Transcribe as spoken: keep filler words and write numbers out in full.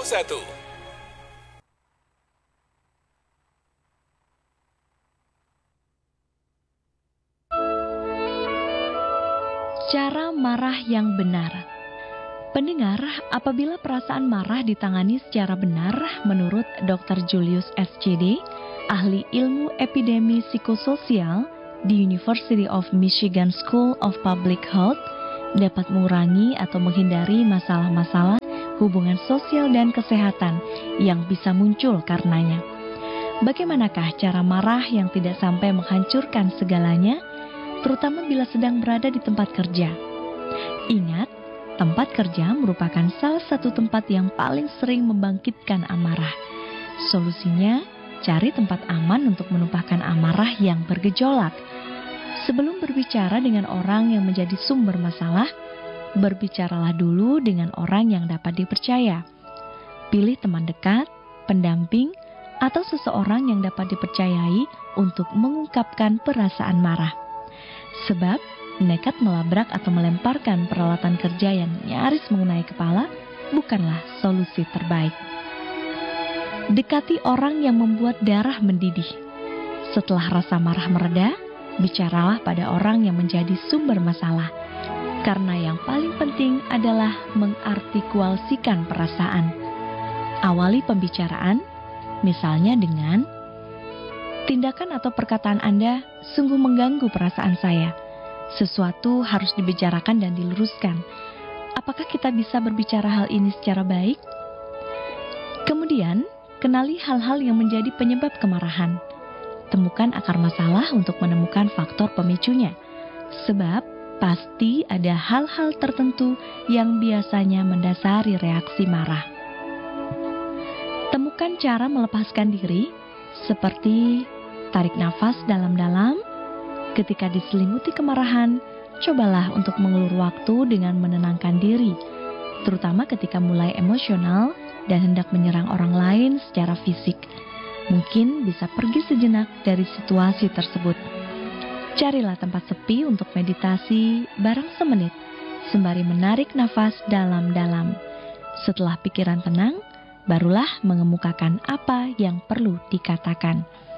satu. Cara marah yang benar. Pendengar, apabila perasaan marah ditangani secara benar, menurut dokter Julius S C D, ahli ilmu epidemi psikososial di University of Michigan School of Public Health, dapat mengurangi atau menghindari masalah-masalah hubungan sosial dan kesehatan yang bisa muncul karenanya. Bagaimanakah cara marah yang tidak sampai menghancurkan segalanya, terutama bila sedang berada di tempat kerja? Ingat, tempat kerja merupakan salah satu tempat yang paling sering membangkitkan amarah. Solusinya, cari tempat aman untuk menumpahkan amarah yang bergejolak. Sebelum berbicara dengan orang yang menjadi sumber masalah, berbicaralah dulu dengan orang yang dapat dipercaya. Pilih teman dekat, pendamping, atau seseorang yang dapat dipercayai untuk mengungkapkan perasaan marah. Sebab, nekat melabrak atau melemparkan peralatan kerja yang nyaris mengenai kepala bukanlah solusi terbaik. Dekati orang yang membuat darah mendidih. Setelah rasa marah mereda, bicaralah pada orang yang menjadi sumber masalah. Karena yang paling penting adalah mengartikulasikan perasaan. Awali pembicaraan, misalnya dengan, "Tindakan atau perkataan Anda sungguh mengganggu perasaan saya. Sesuatu harus dibicarakan dan diluruskan. Apakah kita bisa berbicara hal ini secara baik?" Kemudian, kenali hal-hal yang menjadi penyebab kemarahan. Temukan akar masalah untuk menemukan faktor pemicunya. Sebab, pasti ada hal-hal tertentu yang biasanya mendasari reaksi marah. Temukan cara melepaskan diri, seperti tarik nafas dalam-dalam. Ketika diselimuti kemarahan, cobalah untuk mengulur waktu dengan menenangkan diri, terutama ketika mulai emosional dan hendak menyerang orang lain secara fisik. Mungkin bisa pergi sejenak dari situasi tersebut. Carilah tempat sepi untuk meditasi barang semenit, sembari menarik nafas dalam-dalam. Setelah pikiran tenang, barulah mengemukakan apa yang perlu dikatakan.